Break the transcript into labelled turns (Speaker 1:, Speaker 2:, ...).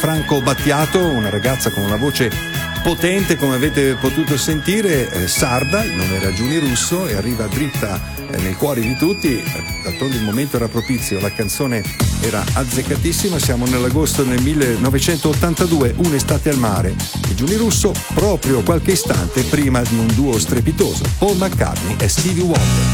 Speaker 1: Franco Battiato, una ragazza con una voce potente, come avete potuto sentire, sarda, il nome era Giuni Russo, e arriva dritta nei cuori di tutti. D'altronde il momento era propizio, la canzone era azzeccatissima. Siamo nell'agosto del 1982, un'estate al mare, e Giuni Russo proprio qualche istante prima di un duo strepitoso, Paul McCartney e Stevie Wonder.